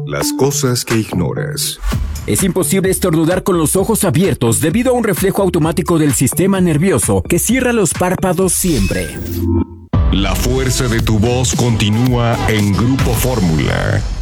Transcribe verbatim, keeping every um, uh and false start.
Las cosas que ignoras. Es imposible estornudar con los ojos abiertos debido a un reflejo automático del sistema nervioso que cierra los párpados siempre. La fuerza de tu voz continúa en Grupo Fórmula.